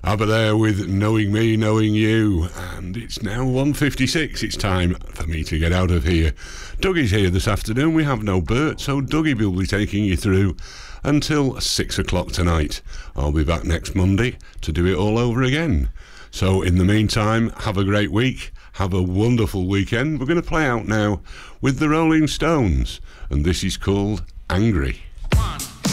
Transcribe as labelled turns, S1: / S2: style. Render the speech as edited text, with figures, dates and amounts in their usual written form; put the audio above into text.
S1: ABBA there with Knowing Me, Knowing You, and it's now 1:56. It's time for me to get out of here. Dougie's here this afternoon. We have no Bert, so Dougie will be taking you through until 6 o'clock tonight. I'll be back next Monday to do it all over again. So in the meantime, have a great week. Have a wonderful weekend. We're going to play out now with the Rolling Stones, and this is called Angry.
S2: 1,